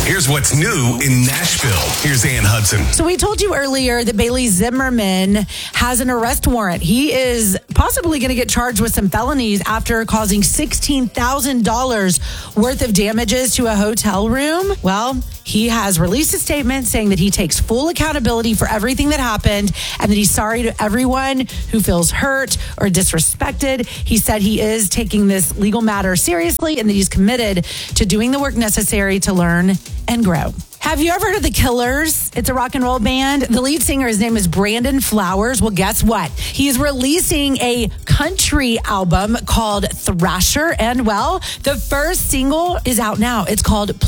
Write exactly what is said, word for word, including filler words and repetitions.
Here's what's new in Nashville. Here's Ann Hudson. So we told you earlier that Bailey Zimmerman has an arrest warrant. He is possibly going to get charged with some felonies after causing sixteen thousand dollars worth of damages to a hotel room. Well, he has released a statement saying that he takes full accountability for everything that happened and that he's sorry to everyone who feels hurt or disrespected. He said he is taking this legal matter seriously and that he's committed to doing the work necessary to learn and grow. Have you ever heard of The Killers? It's a rock and roll band. The lead singer, his name is Brandon Flowers. Well, guess what? He's releasing a country album called Thrasher. And, well, the first single is out now. It's called